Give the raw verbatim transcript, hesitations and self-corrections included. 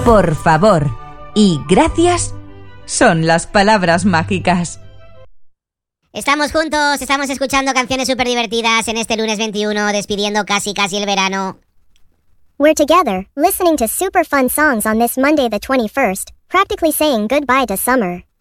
Por favor y gracias son las palabras mágicas. Estamos juntos, estamos escuchando canciones súper divertidas en este lunes veintiuno, despidiendo casi casi el verano. We're together, listening to super fun songs on this Monday the twenty-first, practically saying goodbye to summer.